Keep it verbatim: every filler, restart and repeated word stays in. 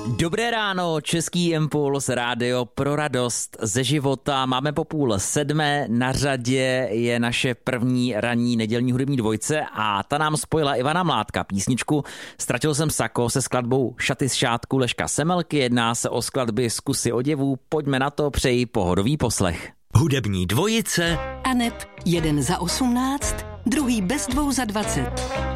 Dobré ráno, Český impuls, rádio pro radost ze života. Máme po půl sedmé, na řadě je naše první ranní nedělní hudební dvojce a ta nám spojila Ivana Mládka. Písničku Ztratil jsem sako se skladbou Šaty z šátku Leška Semelky. Jedná se o skladby z kusy oděvů. Pojďme na to, přeji pohodový poslech. Hudební dvojice Aneb jeden za osmnáct, druhý bez dvou za dvacet.